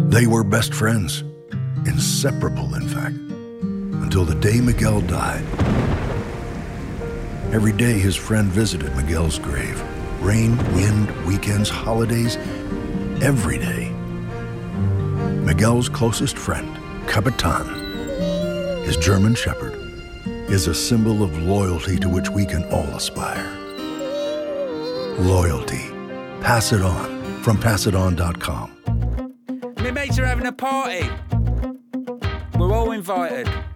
They were best friends, inseparable, in fact, until the day Miguel died. Every day his friend visited Miguel's grave. Rain, wind, weekends, holidays, every day. Miguel's closest friend, Capitan, his German shepherd, is a symbol of loyalty to which we can all aspire. Loyalty. Pass it on from passiton.com. My mates are having a party. We're all invited.